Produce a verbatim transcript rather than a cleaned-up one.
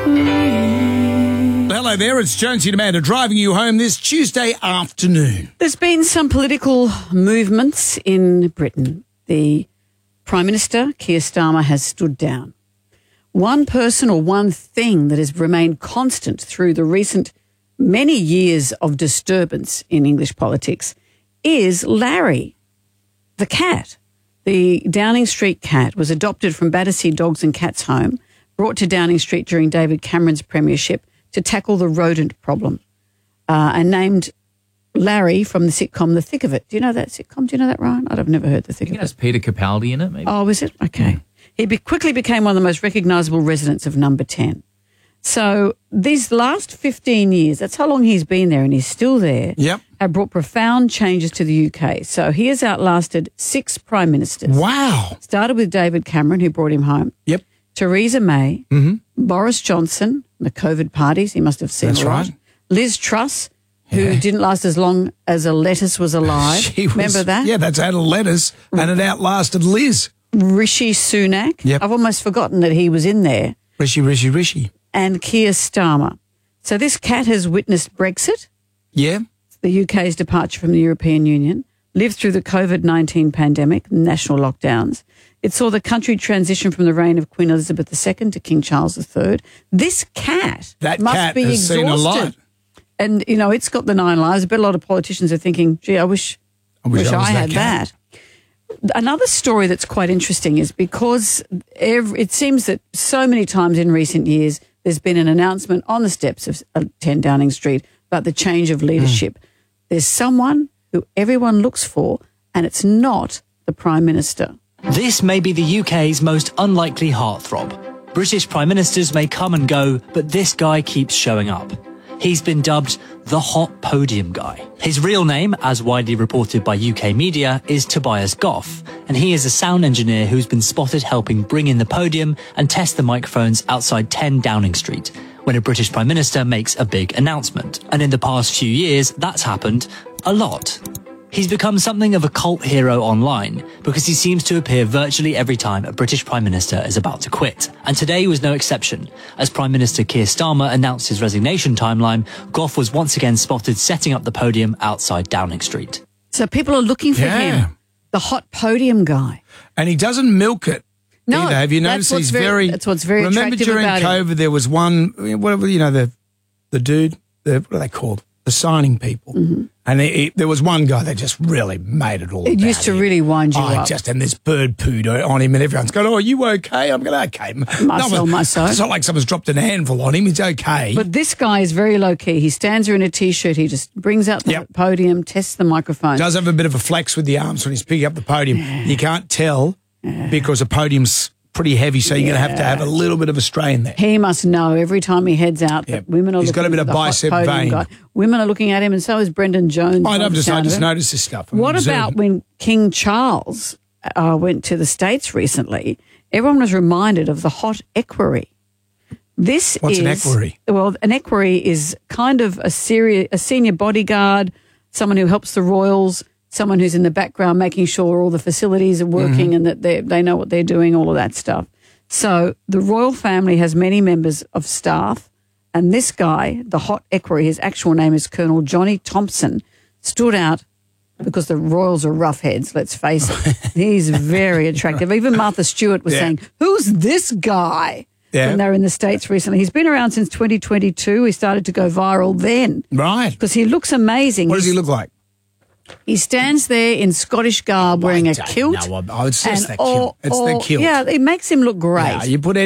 Hello there, it's Jonesy and Amanda driving you home this Tuesday afternoon. There's been some political movements in Britain. The Prime Minister, Keir Starmer, has stood down. One person or one thing that has remained constant through the recent many years of disturbance in English politics is Larry, the cat. The Downing Street cat was adopted from Battersea Dogs and Cats Home, brought to Downing Street during David Cameron's premiership to tackle the rodent problem, uh, and named Larry from the sitcom The Thick of It. Do you know that sitcom? Do you know that, Ryan? I've never heard The Thick of It. It has Peter Capaldi in it, maybe. Oh, is it? Okay. He be- quickly became one of the most recognisable residents of Number ten. So these last fifteen years, that's how long he's been there and he's still there, Yep. have brought profound changes to the U K. So he has outlasted six prime ministers. Wow. Started with David Cameron, who brought him home. Yep. Theresa May, Mm-hmm. Boris Johnson, the COVID parties, he must have seen That's a lot. right. Liz Truss, who Yeah. didn't last as long as a lettuce was alive. She was, Remember that? Yeah, that's out of lettuce, and it outlasted Liz. Rishi Sunak. Yep. I've almost forgotten that he was in there. Rishi, Rishi, Rishi. And Keir Starmer. So this cat has witnessed Brexit, Yeah. the U K's departure from the European Union, lived through the COVID nineteen pandemic, national lockdowns. It saw the country transition from the reign of Queen Elizabeth the Second to King Charles the Third. This cat That must cat be has exhausted. seen a lot. And, you know, it's got the nine lives. I bet a lot of politicians are thinking, gee, I wish I wish I was that had cat. that. Another story that's quite interesting is because every, it seems that so many times in recent years there's been an announcement on the steps of uh, ten Downing Street about the change of leadership. Mm. There's someone who everyone looks for, and it's not the Prime Minister. This may be the U K's most unlikely heartthrob. British Prime Ministers may come and go, but this guy keeps showing up. He's been dubbed the Hot Podium Guy. His real name, as widely reported by U K media, is Tobias Goff, and he is a sound engineer who's been spotted helping bring in the podium and test the microphones outside ten Downing Street, when a British Prime Minister makes a big announcement. And in the past few years, that's happened a lot. He's become something of a cult hero online because he seems to appear virtually every time a British Prime Minister is about to quit. And today was no exception. As Prime Minister Keir Starmer announced his resignation timeline, Goff was once again spotted setting up the podium outside Downing Street. So people are looking for Yeah. him, the Hot Podium Guy. And he doesn't milk it. No, either. Have you that's noticed what's he's very- very, that's what's very Remember attractive during about him. COVID there was one, whatever, you know, the the dude, the, what are they called? The signing people. Mm-hmm. And it, it, there was one guy that just really made it all It about used to him. really wind you oh, up. just, and this bird pooed on him and everyone's going, oh, are you okay? I'm going, okay. Marcel Marceau. It's not like someone's dropped an handful on him. He's okay. But this guy is very low-key. He stands there in a T-shirt. He just brings out the Yep. podium, tests the microphone. Does have a bit of a flex with the arms when he's picking up the podium. You can't tell because the podium's pretty heavy, so you're going to have to have a little bit of a strain there. He must know every time he heads out that Yep. women are He's looking got a bit at of the hot bicep podium vein. guy. Women are looking at him, and so is Brendan Jones. I by the just, I sound just of it. noticed this stuff. I'm What observing. about when King Charles uh, went to the States recently? Everyone was reminded of the hot equerry. This What's is, an equerry? Well, an equerry is kind of a, seri- a senior bodyguard, someone who helps the royals, someone who's in the background making sure all the facilities are working Mm-hmm. and that they they know what they're doing, all of that stuff. So the royal family has many members of staff, and this guy, the hot equerry, his actual name is Colonel Johnny Thompson, stood out because the royals are rough heads, let's face it. He's very attractive. Even Martha Stewart was Yeah. saying, who's this guy? Yeah. When they were in the States recently. He's been around since twenty twenty-two. He started to go viral then Right. because he looks amazing. What does He's- he look like? He stands there in Scottish garb wearing I a don't kilt. know. Oh, it's just and the kilt. all- It's the all- kilt. Yeah, it makes him look great. Yeah, you put